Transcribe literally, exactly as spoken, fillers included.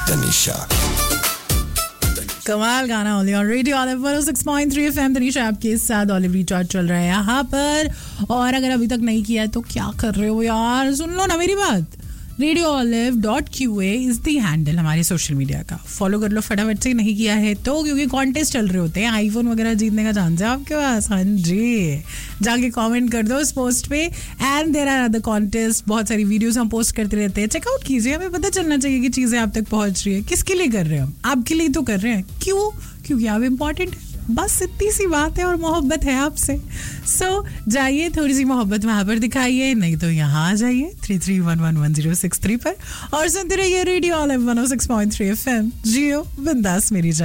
तनिषा कमाल गाना only on radio olive one O six point three FM Tanisha आपके साथ ऑलिव रिचार्ज चल रहा है यहाँ पर. और अगर अभी तक नहीं किया है तो क्या कर रहे हो यार, सुन लो ना मेरी बात. Radio olive dot Q A is the handle हमारे सोशल मीडिया का. फॉलो कर लो फटाफट से. नहीं किया है तो, क्योंकि कॉन्टेस्ट चल रहे होते हैं, आईफोन वगैरह जीतने का चांस है आपके पास. हाँ जी, जाके कमेंट कर दो उस पोस्ट पे. And there are other contest, बहुत सारी वीडियोस हम पोस्ट करते रहते हैं. चेकआउट कीजिए. हमें पता चलना चाहिए कि चीजें आप तक पहुंच रही है. किसके लिए कर रहे हैं हम? आपके लिए तो कर रहे हैं. क्यों? क्योंकि आप इम्पोर्टेंट है. बस इतनी सी बात है और मोहब्बत है आपसे. सो so, जाइए थोड़ी सी मोहब्बत वहां पर दिखाइए, नहीं तो यहाँ आ जाइए three three one one one zero six three पर और सुनते रहिए रेडियो ऑलिव वन ओ सिक्स पॉइंट थ्री एफएम. जियो बिंदास मेरी जान.